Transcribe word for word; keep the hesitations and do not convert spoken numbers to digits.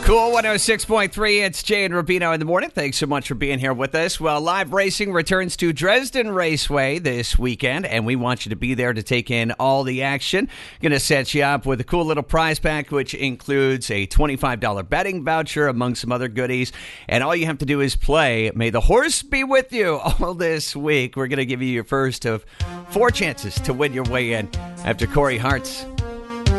Cool one oh six point three. It's Jay and Rubino in the morning. Thanks so much for being here with us. Well, live racing returns to Dresden Raceway this weekend, and we want you to be there to take in all the action. Going to set you up with a cool little prize pack, which includes a twenty-five dollars betting voucher, among some other goodies. And all you have to do is play May the Horse Be With You all this week. We're going to give you your first of four chances to win your way in after Corey Hart's